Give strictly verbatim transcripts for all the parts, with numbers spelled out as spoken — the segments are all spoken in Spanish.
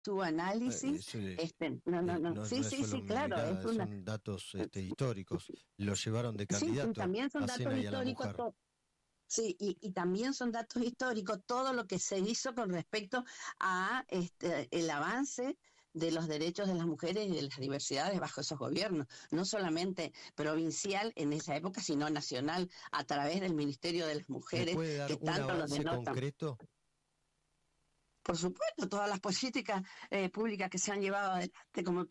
su Eh, análisis. eso, eh, Este, no, no, eh, no, no, sí, no es sí, solo sí, claro, es mirada, una, son datos este, históricos. Lo llevaron de sí, y candidato también son a datos Cena y a la históricos, mujer. to- sí, y, y también son datos históricos todo lo que se hizo con respecto a este, el avance de los derechos de las mujeres y de las diversidades bajo esos gobiernos, no solamente provincial en esa época, sino nacional a través del Ministerio de las ¿Me Mujeres, puede dar que un tanto los avance denotan. concreto? Por supuesto, todas las políticas eh, públicas que se han llevado adelante, como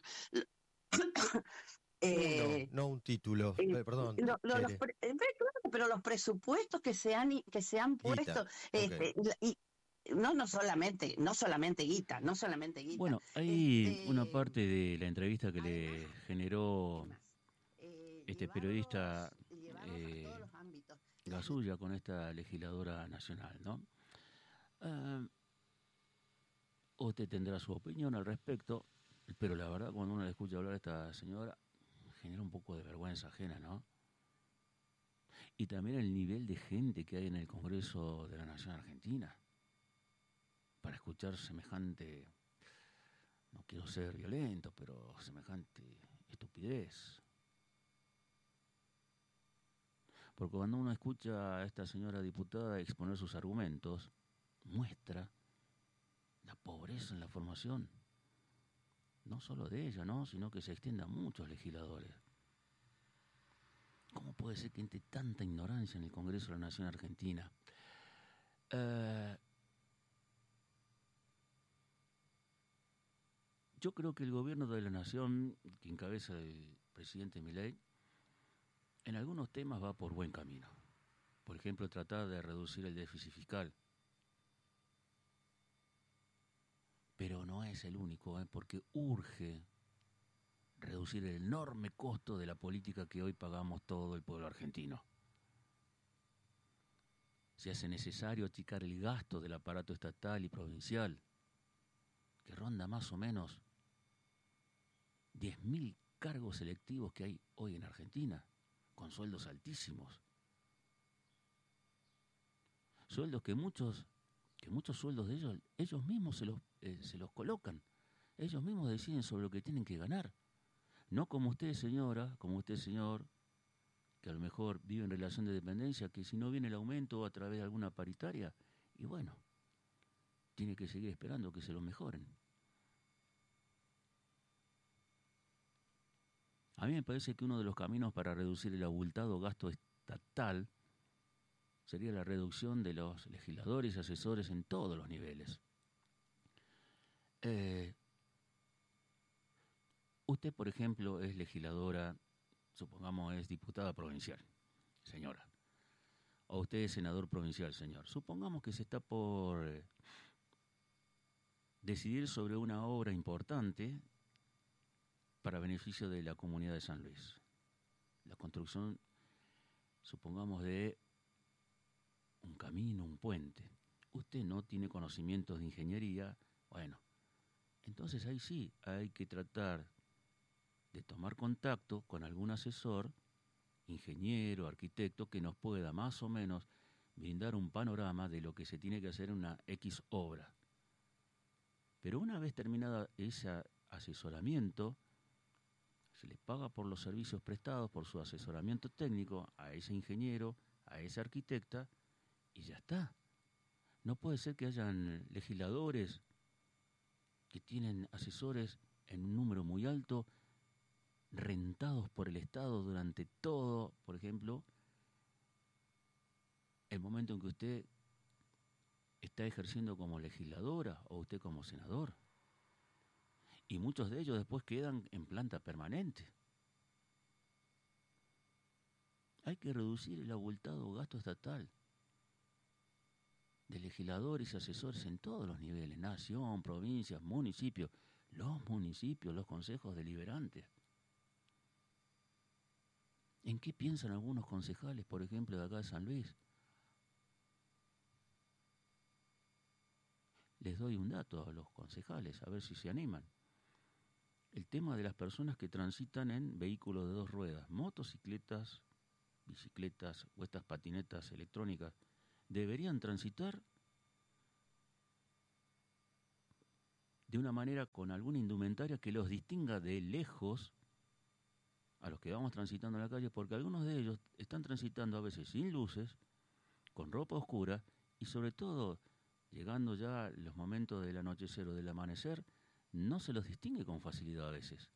Uno, eh, no un título. eh, Pe- Perdón, lo- lo- los, Tere. pre- eh, claro, pero los presupuestos que se han que se han Guita. puesto, Ok. este, y no no solamente no solamente guita, no solamente guita, Bueno, hay una este, parte de la entrevista que además, le generó ¿qué más? Eh, este periodista llevarlos llevarlos a todos eh, los ámbitos. Las, Gasulla con esta legisladora nacional, ¿no? Ah, usted tendrá su opinión al respecto, pero la verdad cuando uno le escucha hablar a esta señora genera un poco de vergüenza ajena, ¿no? Y también el nivel de gente que hay en el Congreso de la Nación Argentina para escuchar semejante, no quiero ser violento, pero semejante estupidez. Porque cuando uno escucha a esta señora diputada exponer sus argumentos, muestra la pobreza en la formación, no solo de ella, ¿no?, sino que se extiende a muchos legisladores. ¿Cómo puede ser que entre tanta ignorancia en el Congreso de la Nación Argentina? Eh, yo creo que el gobierno de la Nación, que encabeza el presidente Milei, en algunos temas va por buen camino. Por ejemplo, tratar de reducir el déficit fiscal. Pero no es el único, ¿eh? Porque urge reducir el enorme costo de la política que hoy pagamos todo el pueblo argentino. Se hace necesario achicar el gasto del aparato estatal y provincial, que ronda más o menos diez mil cargos selectivos que hay hoy en Argentina, con sueldos altísimos. Sueldos que muchos, que muchos sueldos de ellos, ellos mismos se los, eh, se los colocan. Ellos mismos deciden sobre lo que tienen que ganar. No como usted, señora, como usted, señor, que a lo mejor vive en relación de dependencia, que si no viene el aumento a través de alguna paritaria, y bueno, tiene que seguir esperando que se lo mejoren. A mí me parece que uno de los caminos para reducir el abultado gasto estatal sería la reducción de los legisladores y asesores en todos los niveles. Eh, usted, por ejemplo, es legisladora, supongamos es diputada provincial, señora. O usted es senador provincial, señor. Supongamos que se está por eh, decidir sobre una obra importante para beneficio de la comunidad de San Luis. La construcción, supongamos, de un camino, un puente. Usted no tiene conocimientos de ingeniería, bueno, entonces ahí sí hay que tratar de tomar contacto con algún asesor, ingeniero, arquitecto, que nos pueda más o menos brindar un panorama de lo que se tiene que hacer en una X obra. Pero una vez terminada ese asesoramiento, se le paga por los servicios prestados, por su asesoramiento técnico a ese ingeniero, a esa arquitecta, y ya está. No puede ser que hayan legisladores que tienen asesores en un número muy alto, rentados por el Estado durante todo, por ejemplo, el momento en que usted está ejerciendo como legisladora o usted como senador. Y muchos de ellos después quedan en planta permanente. Hay que reducir el abultado gasto estatal de legisladores y asesores en todos los niveles, nación, provincias, municipios, los municipios, los consejos deliberantes. ¿En qué piensan algunos concejales, por ejemplo, de acá de San Luis? Les doy un dato a los concejales, a ver si se animan. El tema de las personas que transitan en vehículos de dos ruedas, motocicletas, bicicletas o estas patinetas electrónicas, deberían transitar de una manera con alguna indumentaria que los distinga de lejos a los que vamos transitando en la calle, porque algunos de ellos están transitando a veces sin luces, con ropa oscura y sobre todo, llegando ya los momentos del anochecer o del amanecer, no se los distingue con facilidad a veces.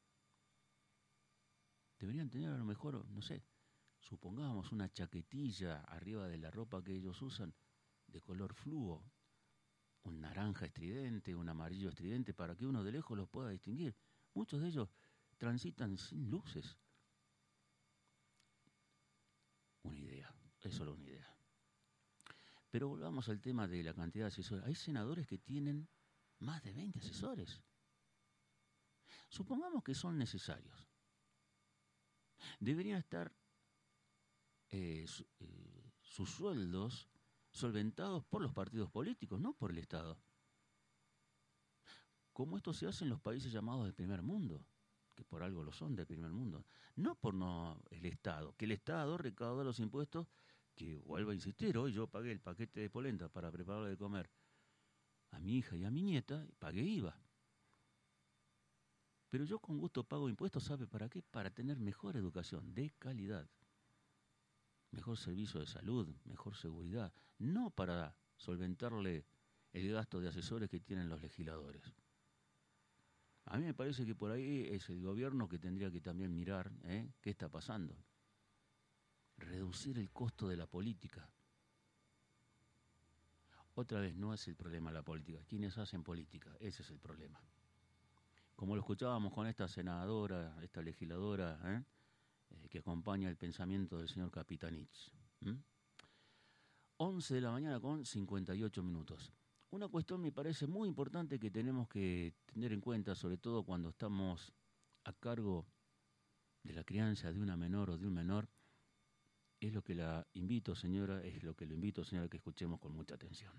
Deberían tener a lo mejor, no sé, supongamos una chaquetilla arriba de la ropa que ellos usan de color fluo, un naranja estridente, un amarillo estridente, para que uno de lejos los pueda distinguir. Muchos de ellos transitan sin luces. Una idea, es solo una idea. Pero volvamos al tema de la cantidad de asesores. Hay senadores que tienen más de veinte asesores. Supongamos que son necesarios. Deberían estar eh, su, eh, sus sueldos solventados por los partidos políticos, no por el Estado. Como esto se hace en los países llamados del primer mundo, que por algo lo son del primer mundo. No por no el Estado, que el Estado recauda los impuestos, que vuelvo a insistir, hoy yo pagué el paquete de polenta para prepararle de comer a mi hija y a mi nieta, y pagué I V A. Pero yo con gusto pago impuestos, ¿sabe para qué? Para tener mejor educación de calidad, mejor servicio de salud, mejor seguridad, no para solventarle el gasto de asesores que tienen los legisladores. A mí me parece que por ahí es el gobierno que tendría que también mirar ¿eh? qué está pasando. Reducir el costo de la política. Otra vez, no es el problema la política. Quienes hacen política, ese es el problema. Como lo escuchábamos con esta senadora, esta legisladora, ¿eh? Eh, que acompaña el pensamiento del señor Capitanich. ¿Mm? once de la mañana con cincuenta y ocho minutos. Una cuestión me parece muy importante que tenemos que tener en cuenta, sobre todo cuando estamos a cargo de la crianza de una menor o de un menor, es lo que la invito, señora, es lo que lo invito, señora, que escuchemos con mucha atención.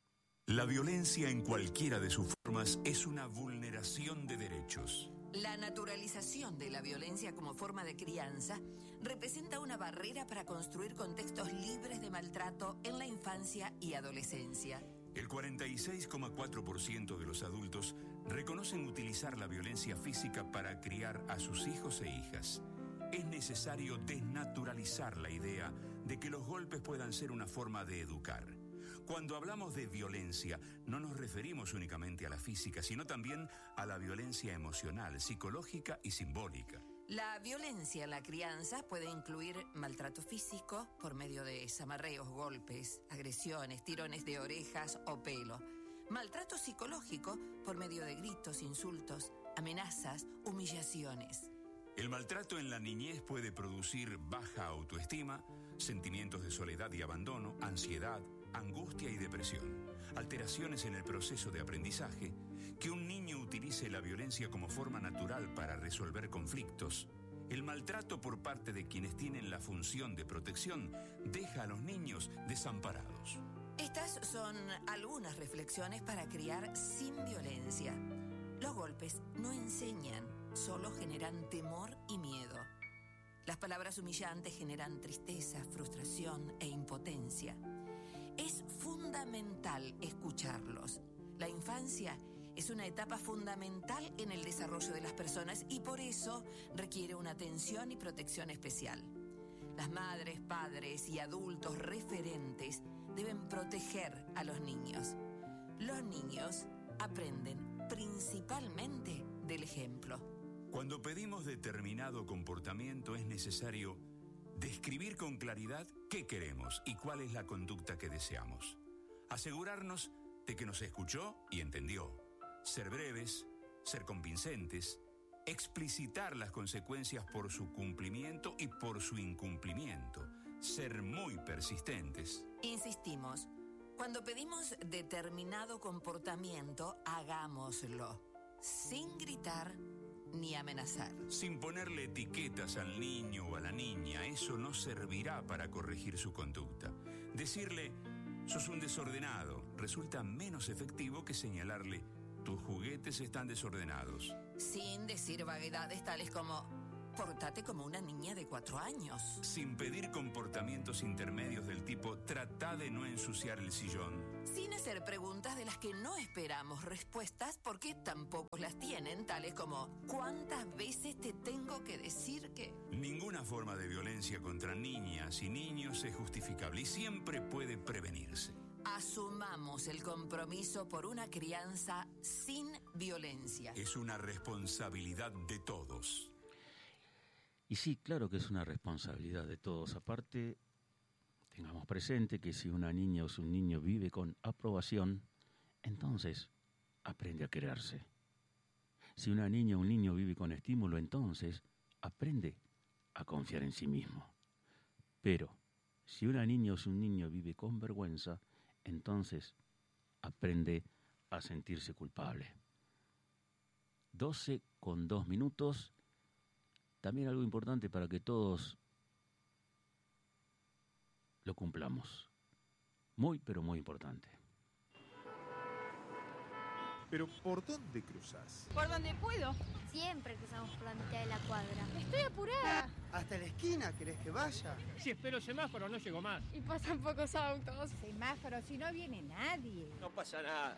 La violencia en cualquiera de sus formas es una vulneración de derechos. La naturalización de la violencia como forma de crianza representa una barrera para construir contextos libres de maltrato en la infancia y adolescencia. El cuarenta y seis coma cuatro por ciento de los adultos reconocen utilizar la violencia física para criar a sus hijos e hijas. Es necesario desnaturalizar la idea de que los golpes puedan ser una forma de educar. Cuando hablamos de violencia, no nos referimos únicamente a la física, sino también a la violencia emocional, psicológica y simbólica. La violencia en la crianza puede incluir maltrato físico por medio de zamarreos, golpes, agresiones, tirones de orejas o pelo. Maltrato psicológico por medio de gritos, insultos, amenazas, humillaciones. El maltrato en la niñez puede producir baja autoestima, sentimientos de soledad y abandono, ansiedad, angustia y depresión, alteraciones en el proceso de aprendizaje, que un niño utilice la violencia como forma natural para resolver conflictos. El maltrato por parte de quienes tienen la función de protección deja a los niños desamparados. Estas son algunas reflexiones para criar sin violencia. Los golpes no enseñan, solo generan temor y miedo. Las palabras humillantes generan tristeza, frustración e impotencia. Es fundamental escucharlos. La infancia es una etapa fundamental en el desarrollo de las personas y por eso requiere una atención y protección especial. Las madres, padres y adultos referentes deben proteger a los niños. Los niños aprenden principalmente del ejemplo. Cuando pedimos determinado comportamiento es necesario describir con claridad qué queremos y cuál es la conducta que deseamos. Asegurarnos de que nos escuchó y entendió. Ser breves, ser convincentes, explicitar las consecuencias por su cumplimiento y por su incumplimiento. Ser muy persistentes. Insistimos, cuando pedimos determinado comportamiento, hagámoslo, sin gritar ni amenazar. Sin ponerle etiquetas al niño o a la niña, eso no servirá para corregir su conducta. Decirle, sos un desordenado, resulta menos efectivo que señalarle, tus juguetes están desordenados. Sin decir vaguedades tales como, pórtate como una niña de cuatro años. Sin pedir comportamientos intermedios del tipo, trata de no ensuciar el sillón. sin hacer preguntas de las que no esperamos respuestas porque tampoco las tienen, tales como ¿cuántas veces te tengo que decir que? Ninguna forma de violencia contra niñas y niños es justificable y siempre puede prevenirse. Asumamos el compromiso por una crianza sin violencia. Es una responsabilidad de todos. Y sí, claro que es una responsabilidad de todos. Aparte, tengamos presente que si una niña o si un niño vive con aprobación, entonces aprende a quererse. Si una niña o un niño vive con estímulo, entonces aprende a confiar en sí mismo. Pero si una niña o si un niño vive con vergüenza, entonces aprende a sentirse culpable. doce con dos minutos. También algo importante para que todos lo cumplamos. Muy, pero muy importante. ¿Pero por dónde cruzas? Por donde puedo. Siempre cruzamos por la mitad de la cuadra. Estoy apurada. Hasta la esquina, ¿querés que vaya? Si espero semáforo no llego más. Y pasan pocos autos. Semáforo, si no viene nadie. No pasa nada.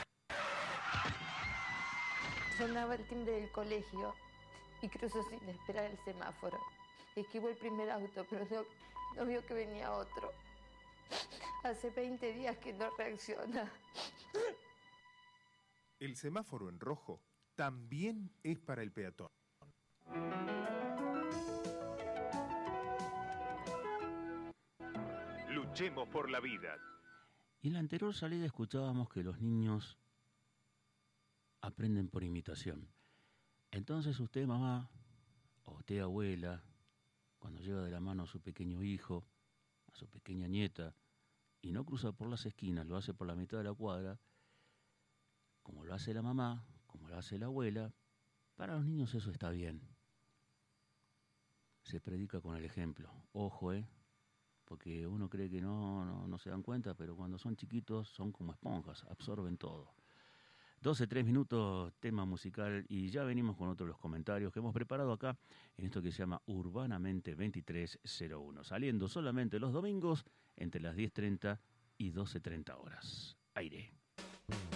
Sonaba el timbre del colegio y cruzó sin esperar el semáforo. Esquivó el primer auto, pero no, no vio que venía otro. Hace veinte días que no reacciona. El semáforo en rojo también es para el peatón. Luchemos por la vida. Y en la anterior salida escuchábamos que los niños aprenden por imitación. Entonces usted, mamá, o usted, abuela, cuando lleva de la mano a su pequeño hijo, a su pequeña nieta, y no cruza por las esquinas, lo hace por la mitad de la cuadra, como lo hace la mamá, como lo hace la abuela, para los niños eso está bien. Se predica con el ejemplo. Ojo, ¿eh? Porque uno cree que no, no, no se dan cuenta, pero cuando son chiquitos son como esponjas, absorben todo. doce, tres minutos, tema musical, y ya venimos con otros los comentarios que hemos preparado acá en esto que se llama Urbanamente veintitrés cero uno, saliendo solamente los domingos entre las diez treinta y doce treinta horas. Aire.